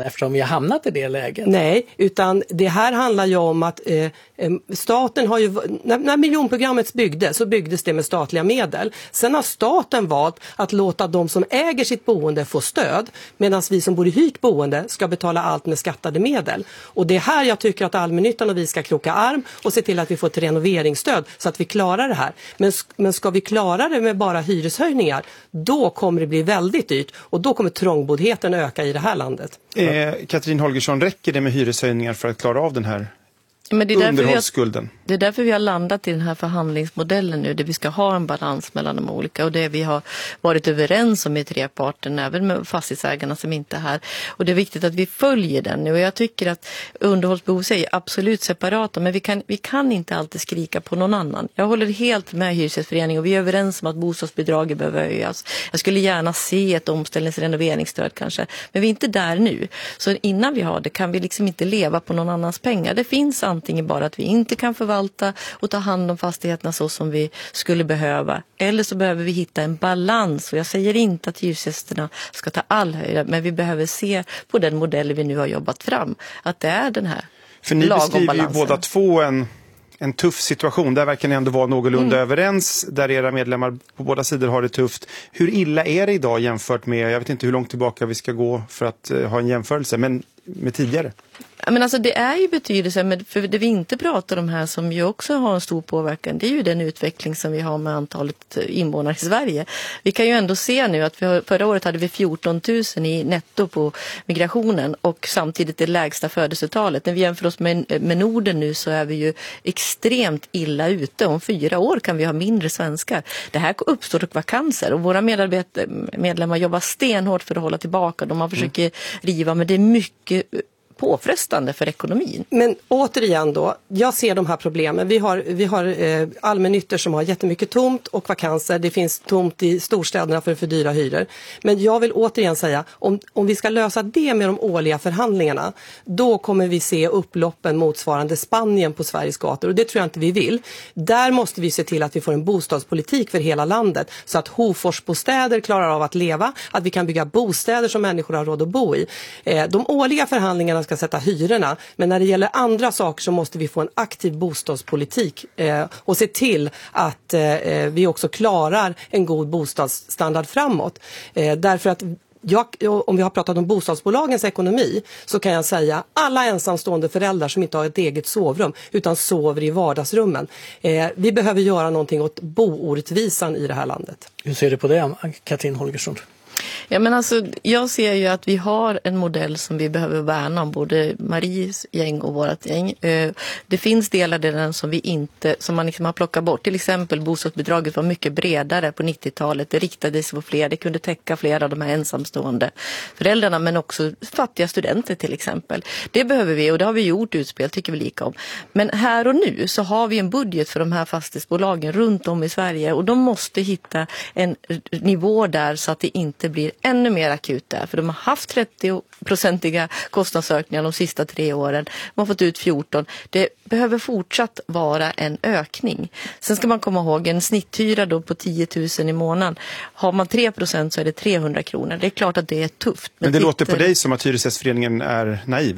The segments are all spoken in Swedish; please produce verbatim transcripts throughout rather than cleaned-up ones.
eftersom vi har hamnat i det läget? Nej, utan det här handlar ju om att eh, staten har ju, när, när miljonprogrammet byggdes så byggdes det med statliga medel. Sen har staten valt att låta de som äger sitt boende få stöd, medan vi som bor i hyrt boende ska betala allt med skattade medel. Och det är här jag tycker att allmännyttan och vi ska kroka arm och se till att vi får ett renoveringsstöd så att vi klarar det här. Men, men ska vi klara det med bara hyreshöjningar, då kommer det bli väldigt dyrt och då kommer trångboddheten öka i det här landet. Eh, Katrin Holgersson, räcker det med hyreshöjningar för att klara av den här Men det är underhållsskulden? Vi har, det är därför vi har landat i den här förhandlingsmodellen nu, där vi ska ha en balans mellan de olika, och det vi har varit överens om i treparten, även med fastighetsägarna som inte är här. Och det är viktigt att vi följer den nu, och jag tycker att underhållsbehov är absolut separata, men vi kan, vi kan inte alltid skrika på någon annan. Jag håller helt med Hyresgästföreningen och vi är överens om att bostadsbidraget behöver höjas. Jag skulle gärna se ett omställningsrenoveringsstöd kanske, men vi är inte där nu. Så innan vi har det kan vi liksom inte leva på någon annans pengar. Det finns antingen bara att vi inte kan förvalta och ta hand om fastigheterna så som vi skulle behöva. Eller så behöver vi hitta en balans. Och jag säger inte att hyresgästerna ska ta all höjda, men vi behöver se på den modell vi nu har jobbat fram. Att det är den här För ni beskriver ju båda två en, en tuff situation. Där verkar ni ändå vara någorlunda mm. överens. Där era medlemmar på båda sidor har det tufft. Hur illa är det idag jämfört med, jag vet inte hur långt tillbaka vi ska gå för att uh, ha en jämförelse, men med tidigare? Men alltså det är ju betydelse, men för det vi inte pratar om här som ju också har en stor påverkan, det är ju den utveckling som vi har med antalet invånare i Sverige. Vi kan ju ändå se nu att vi, förra året hade vi fjorton tusen i netto på migrationen och samtidigt det lägsta födelsetalet. När vi jämför oss med, med Norden nu så är vi ju extremt illa ute. Om fyra år kan vi ha mindre svenskar. Det här uppstår och vakanser och våra medarbetare, medlemmar jobbar stenhårt för att hålla tillbaka. De har försökt mm. riva, men det är mycket påfrestande för ekonomin. Men återigen då, jag ser de här problemen. Vi har, vi har eh, allmännyttor som har jättemycket tomt och vakanser. Det finns tomt i storstäderna för för dyra hyror. Men jag vill återigen säga, om, om vi ska lösa det med de årliga förhandlingarna, då kommer vi se upploppen motsvarande Spanien på Sveriges gator. Och det tror jag inte vi vill. Där måste vi se till att vi får en bostadspolitik för hela landet. Så att Hoforsbostäder klarar av att leva. Att vi kan bygga bostäder som människor har råd att bo i. Eh, de årliga förhandlingarna ska sätta hyrorna, men när det gäller andra saker så måste vi få en aktiv bostadspolitik eh, och se till att eh, vi också klarar en god bostadsstandard framåt. Eh, därför att jag, om vi har pratat om bostadsbolagens ekonomi så kan jag säga alla ensamstående föräldrar som inte har ett eget sovrum utan sover i vardagsrummen. Eh, vi behöver göra någonting åt boorättvisan i det här landet. Hur ser du på det, Katrin Holgersson? Ja, men alltså, jag ser ju att vi har en modell som vi behöver värna om, både Maries gäng och vårat gäng. Det finns delar i den som vi inte, som man liksom har plockat bort. Till exempel bostadsbidraget var mycket bredare på nittiotalet. Det riktade sig på fler, det kunde täcka flera av de här ensamstående föräldrarna, men också fattiga studenter till exempel. Det behöver vi, och det har vi gjort utspel, tycker vi lika om. Men här och nu så har vi en budget för de här fastighetsbolagen runt om i Sverige, och de måste hitta en nivå där så att det inte blir ännu mer akut där. För de har haft trettio-procentiga kostnadsökningar de sista tre åren. De har fått ut fjorton. Det behöver fortsatt vara en ökning. Sen ska man komma ihåg en snitthyra då på tio tusen i månaden. Har man tre procent så är det trehundra kronor. Det är klart att det är tufft. Men, men det låter på dig som att Hyresgästföreningen är naiv.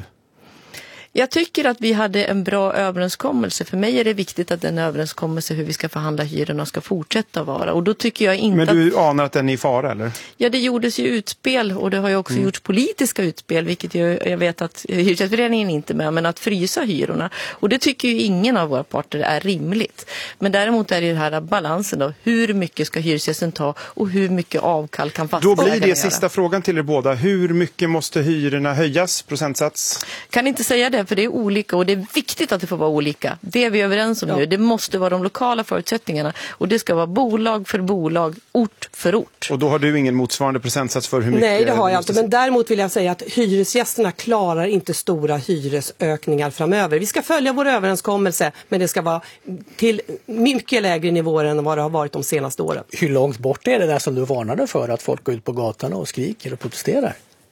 Jag tycker att vi hade en bra överenskommelse. För mig är det viktigt att den överenskommelse hur vi ska förhandla hyrorna ska fortsätta vara. Och då tycker jag inte. Men du att... anar att den är i fara, eller? Ja, det gjordes ju utspel, och det har ju också mm. gjorts politiska utspel, vilket jag, jag vet att Hyresgästföreningen inte är med, men att frysa hyrorna. Och det tycker ju ingen av våra parter är rimligt. Men däremot är det ju den här balansen då. Hur mycket ska hyresgästen ta och hur mycket avkall kan fastighetsägarna göra? Då blir det göra? Sista frågan till er båda. Hur mycket måste hyrorna höjas, procentsats? Kan inte säga det, för det är olika, och det är viktigt att det får vara olika. Det är vi överens om ja. nu. Det måste vara de lokala förutsättningarna, och det ska vara bolag för bolag, ort för ort. Och då har du ingen motsvarande procentsats för hur mycket? Nej, det har jag inte. Men däremot vill jag säga att hyresgästerna klarar inte stora hyresökningar framöver. Vi ska följa vår överenskommelse, men det ska vara till mycket lägre nivåer än vad det har varit de senaste åren. Hur långt bort är det där som du varnade för, att folk går ut på gatan och skriker och protesterar?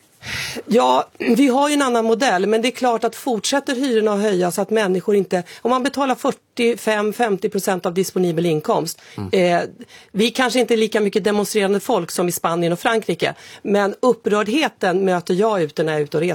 Ja, vi har ju en annan modell, men det är klart att fortsätter hyrorna att höjas så att människor inte, om man betalar fyrtiofem till femtio procent av disponibel inkomst, mm. eh, vi kanske inte är lika mycket demonstrerande folk som i Spanien och Frankrike, men upprördheten möter jag ute när jag är ute och reser.